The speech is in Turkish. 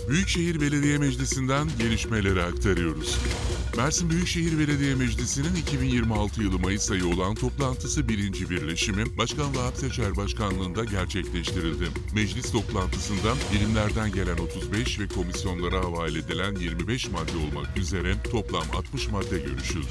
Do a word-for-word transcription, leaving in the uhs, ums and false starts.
Büyükşehir Belediye Meclisi'nden gelişmeleri aktarıyoruz. Mersin Büyükşehir Belediye Meclisi'nin iki bin yirmi altı yılı Mayıs ayı olan toplantısı birinci birleşimi Başkan Vahap Seçer Başkanlığında gerçekleştirildi. Meclis toplantısında birimlerden gelen otuz beş ve komisyonlara havale edilen yirmi beş madde olmak üzere toplam altmış madde görüşüldü.